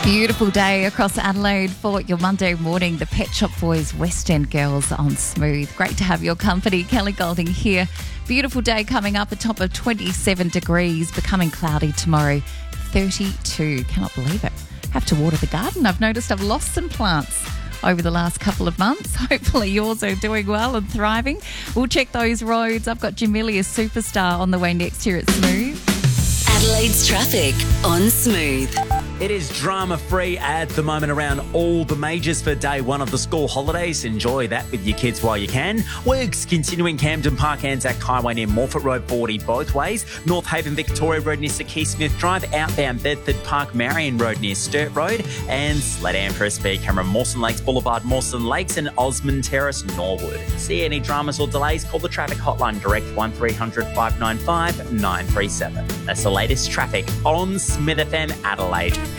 Beautiful day across Adelaide for your Monday morning. The Pet Shop Boys, West End Girls on Smooth. Great to have your company. Kelly Golding here. Beautiful day coming up, a top of 27 degrees, becoming cloudy tomorrow, 32. Cannot believe it. Have to water the garden. I've noticed I've lost some plants over the last couple of months. Hopefully yours are doing well and thriving. We'll check those roads. I've got Jamilia's Superstar on the way next here at Smooth. Adelaide's traffic on Smooth. It is drama-free at the moment around all the majors for day one of the school holidays. Enjoy that with your kids while you can. Works continuing Camden Park, Anzac Highway near Morphett Road, 40 both ways. North Haven, Victoria Road near Sir Keith Smith Drive. Outbound Bedford Park, Marion Road near Sturt Road. And Sledam for a speed camera, Mawson Lakes Boulevard, Mawson Lakes and Osmond Terrace, Norwood. See any dramas or delays? Call the traffic hotline direct 1300 595 937. That's the latest traffic on Smith FM Adelaide.